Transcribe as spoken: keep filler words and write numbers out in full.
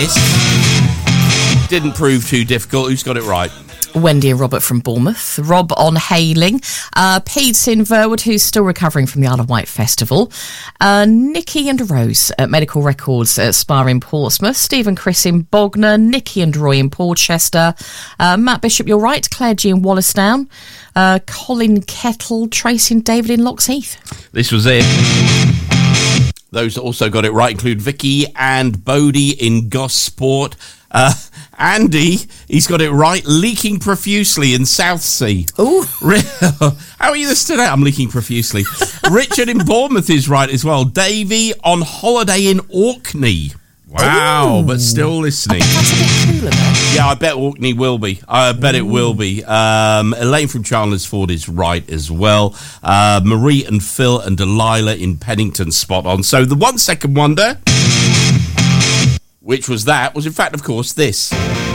Didn't prove too difficult. Who's got it right? Wendy and Robert from Bournemouth. Rob on Hailing. Uh, Pete's in Verwood, who's still recovering from the Isle of Wight Festival. Uh, Nikki and Rose at Medical Records at Spa in Portsmouth. Steve and Chris in Bognor. Nikki and Roy in Portchester. Uh, Matt Bishop, you're right. Claire G in Wallasdown. Uh, Colin Kettle, Tracy and David in Loxheath. This was it. Those that also got it right include Vicky and Bodie in Gosport. Uh, Andy, he's got it right, leaking profusely in Southsea. Ooh. How are you this today? I'm leaking profusely. Richard in Bournemouth is right as well. Davey on holiday in Orkney. Wow, Ooh. But still listening. I bet that's a bit cooler, though. Yeah, I bet Orkney will be. I bet Ooh. It will be. Um, Elaine from Chandlersford is right as well. Uh, Marie and Phil and Delilah in Pennington spot on. So the one second wonder, which was that, was in fact, of course, this.